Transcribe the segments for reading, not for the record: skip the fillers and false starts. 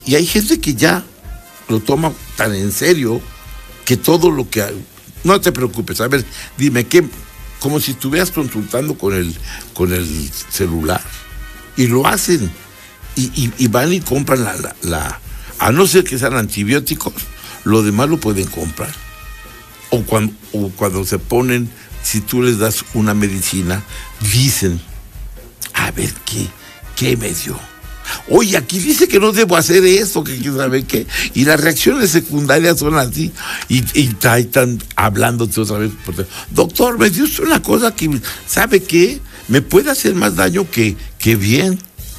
Y hay gente que ya lo toma tan en serio que todo lo que... No te preocupes, a ver, dime, ¿qué? Como si estuvieras consultando con el celular. Y lo hacen. Y van y compran a no ser que sean antibióticos, lo demás lo pueden comprar. O cuando se ponen, si tú les das una medicina, dicen, a ver, ¿qué me dio? Oye, aquí dice que no debo hacer esto, que quién sabe qué. Y las reacciones secundarias son así. Y están hablándote otra vez. Doctor, me dio usted una cosa que, ¿sabe qué? Me puede hacer más daño que bien.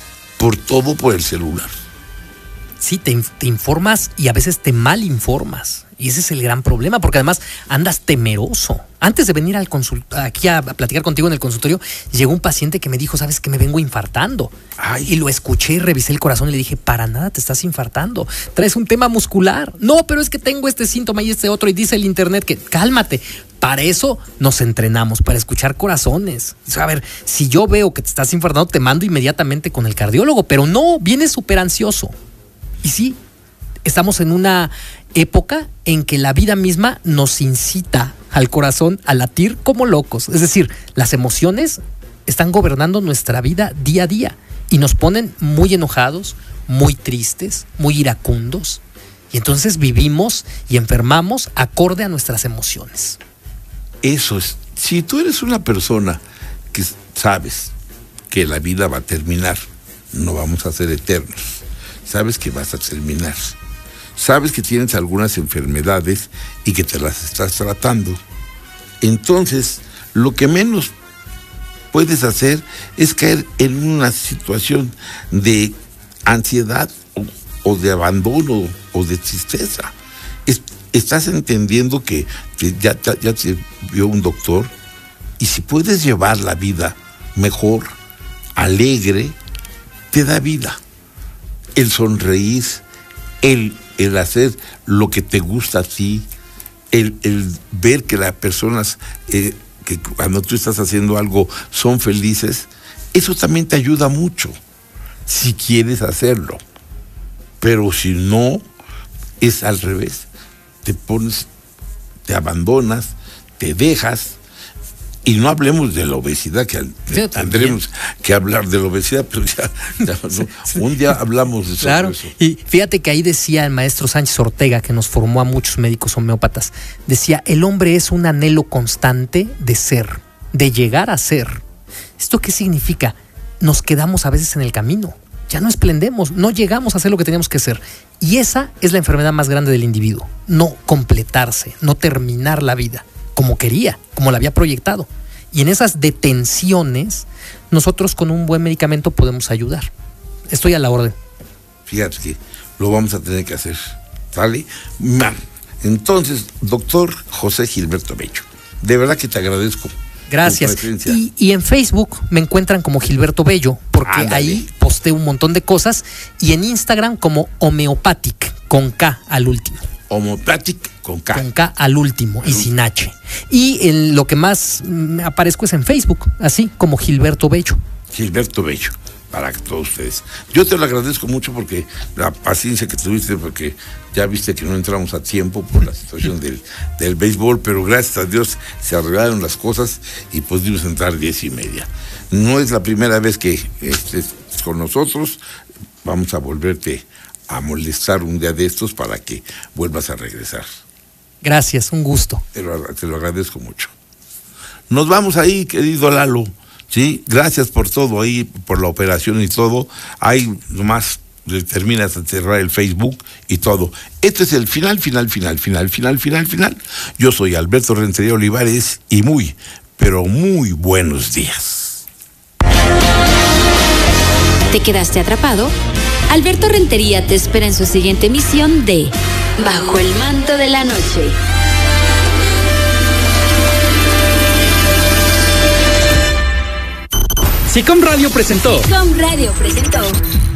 Por el celular. Sí, te informas y a veces te malinformas. Y ese es el gran problema, porque además andas temeroso. Antes de venir aquí a platicar contigo en el consultorio, llegó un paciente que me dijo, ¿sabes qué? Me vengo infartando. Ay. Y lo escuché y revisé el corazón y le dije, para nada te estás infartando. Traes un tema muscular. No, pero es que tengo este síntoma y este otro. Y dice el internet que, cálmate. Para eso nos entrenamos, para escuchar corazones. A ver, si yo veo que te estás infartando, te mando inmediatamente con el cardiólogo. Pero no, vienes súper ansioso. Y sí, estamos en una época en que la vida misma nos incita al corazón a latir como locos. Es decir, las emociones están gobernando nuestra vida día a día y nos ponen muy enojados, muy tristes, muy iracundos. Y entonces vivimos y enfermamos acorde a nuestras emociones. Eso es. Si tú eres una persona que sabes que la vida va a terminar, no vamos a ser eternos. Sabes que vas a terminar. Sabes que tienes algunas enfermedades y que te las estás tratando. Entonces, lo que menos puedes hacer es caer en una situación de ansiedad o de abandono o de tristeza. Estás entendiendo que ya te vio un doctor y si puedes llevar la vida mejor, alegre, te da vida. El sonreír, el hacer lo que te gusta a ti, el ver que las personas que cuando tú estás haciendo algo son felices, eso también te ayuda mucho, si quieres hacerlo. Pero si no, es al revés. Te abandonas, te dejas. Y no hablemos de la obesidad, que tendremos que hablar de la obesidad, pero ya no, un día hablamos de eso. Claro, y fíjate que ahí decía el maestro Sánchez Ortega, que nos formó a muchos médicos homeópatas, decía, el hombre es un anhelo constante de ser, de llegar a ser. ¿Esto qué significa? Nos quedamos a veces en el camino, ya no esplendemos, no llegamos a ser lo que teníamos que ser. Y esa es la enfermedad más grande del individuo, no completarse, no terminar la vida como quería, como la había proyectado. Y en esas detenciones, nosotros con un buen medicamento podemos ayudar. Estoy a la orden. Fíjate que lo vamos a tener que hacer, ¿vale? Entonces, doctor José Gilberto Bello, de verdad que te agradezco. Gracias. Y en Facebook me encuentran como Gilberto Bello, porque ahí posteo un montón de cosas, y en Instagram como Homeopathic, con K al último. Homeopathic con K. Con K al último y sin H. Y lo que más aparezco es en Facebook, así como Gilberto Bello. Gilberto Bello, para todos ustedes. Yo te lo agradezco mucho porque la paciencia que tuviste, porque ya viste que no entramos a tiempo por la situación del béisbol, pero gracias a Dios se arreglaron las cosas y pudimos entrar 10:30. No es la primera vez que estés con nosotros, vamos a volverte a molestar un día de estos para que vuelvas a regresar. Gracias, un gusto. Te lo agradezco mucho. Nos vamos ahí, querido Lalo, ¿sí? Gracias por todo ahí, por la operación y todo. Ahí nomás terminas de cerrar el Facebook y todo. Este es el final. Yo soy Alberto Rentería Olivares y muy, pero muy buenos días. ¿Te quedaste atrapado? Alberto Rentería te espera en su siguiente emisión de Bajo el manto de la noche. SICOM Radio presentó.